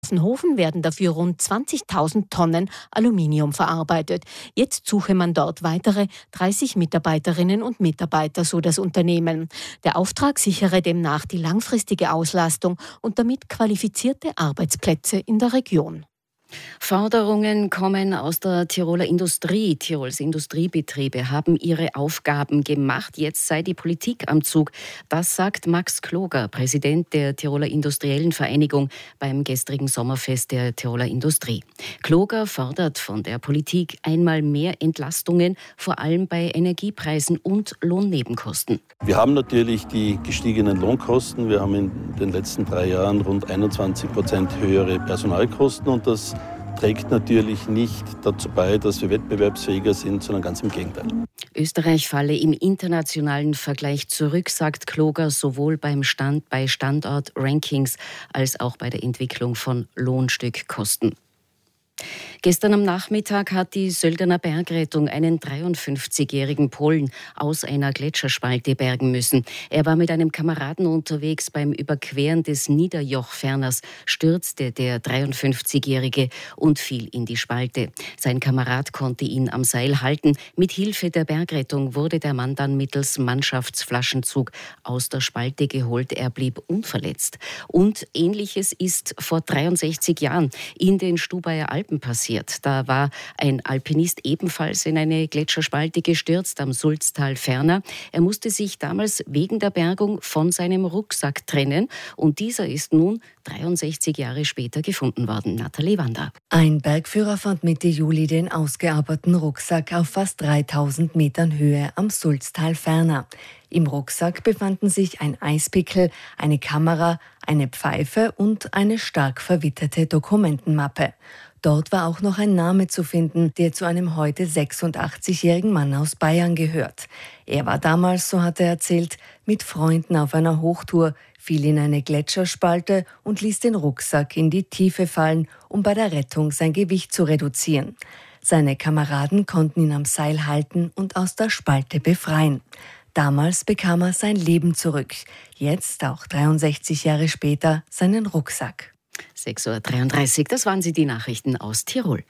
Pfaffenhofen werden dafür rund 20.000 Tonnen Aluminium verarbeitet. Jetzt suche man dort weitere 30 Mitarbeiterinnen und Mitarbeiter, so das Unternehmen. Der Auftrag sichere demnach die langfristige Auslastung und damit qualifizierte Arbeitsplätze in der Region. Forderungen kommen aus der Tiroler Industrie. Tirols Industriebetriebe haben ihre Aufgaben gemacht. Jetzt sei die Politik am Zug. Das sagt Max Kloger, Präsident der Tiroler Industriellen Vereinigung beim gestrigen Sommerfest der Tiroler Industrie. Kloger fordert von der Politik einmal mehr Entlastungen, vor allem bei Energiepreisen und Lohnnebenkosten. Wir haben natürlich die gestiegenen Lohnkosten. Wir haben in den letzten 3 Jahren rund 21% höhere Personalkosten und das trägt natürlich nicht dazu bei, dass wir wettbewerbsfähiger sind, sondern ganz im Gegenteil. Österreich falle im internationalen Vergleich zurück, sagt Kloger, sowohl bei Standort-Rankings als auch bei der Entwicklung von Lohnstückkosten. Gestern am Nachmittag hat die Söldener Bergrettung einen 53-jährigen Polen aus einer Gletscherspalte bergen müssen. Er war mit einem Kameraden unterwegs. Beim Überqueren des Niederjochferners stürzte der 53-Jährige und fiel in die Spalte. Sein Kamerad konnte ihn am Seil halten. Mit Hilfe der Bergrettung wurde der Mann dann mittels Mannschaftsflaschenzug aus der Spalte geholt. Er blieb unverletzt. Und Ähnliches ist vor 63 Jahren in den Stubaier Alpen passiert. Da war ein Alpinist ebenfalls in eine Gletscherspalte gestürzt am Sulztal ferner. Er musste sich damals wegen der Bergung von seinem Rucksack trennen und dieser ist nun 63 Jahre später gefunden worden. Nathalie Wander. Ein Bergführer fand Mitte Juli den ausgearbeiteten Rucksack auf fast 3000 Metern Höhe am Sulztal ferner. Im Rucksack befanden sich ein Eispickel, eine Kamera, eine Pfeife und eine stark verwitterte Dokumentenmappe. Dort war auch noch ein Name zu finden, der zu einem heute 86-jährigen Mann aus Bayern gehört. Er war damals, so hat er erzählt, mit Freunden auf einer Hochtour, fiel in eine Gletscherspalte und ließ den Rucksack in die Tiefe fallen, um bei der Rettung sein Gewicht zu reduzieren. Seine Kameraden konnten ihn am Seil halten und aus der Spalte befreien. Damals bekam er sein Leben zurück, jetzt, auch 63 Jahre später, seinen Rucksack. 6.33 Uhr, das waren die Nachrichten aus Tirol.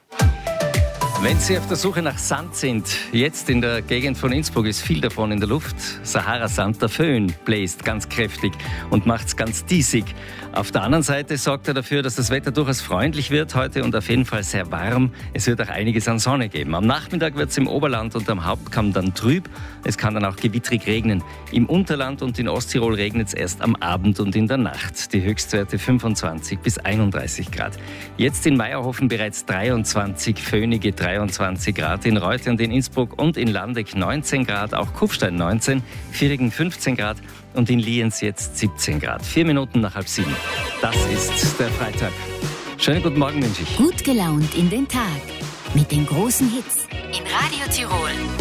Wenn Sie auf der Suche nach Sand sind, jetzt in der Gegend von Innsbruck ist viel davon in der Luft. Sahara-Sand, der Föhn bläst ganz kräftig und macht's ganz diesig. Auf der anderen Seite sorgt er dafür, dass das Wetter durchaus freundlich wird heute und auf jeden Fall sehr warm. Es wird auch einiges an Sonne geben. Am Nachmittag wird es im Oberland und am Hauptkamm dann trüb. Es kann dann auch gewittrig regnen. Im Unterland und in Osttirol regnet es erst am Abend und in der Nacht. Die Höchstwerte 25 bis 31 Grad. Jetzt in Meierhofen bereits 23 föhnige 23 Grad, in Reute und in Innsbruck und in Landeck 19 Grad, auch Kufstein 19, Vierringen 15 Grad und in Lienz jetzt 17 Grad. 4 Minuten nach 6:30. Das ist der Freitag. Schönen guten Morgen wünsche ich. Gut gelaunt in den Tag mit den großen Hits in Radio Tirol.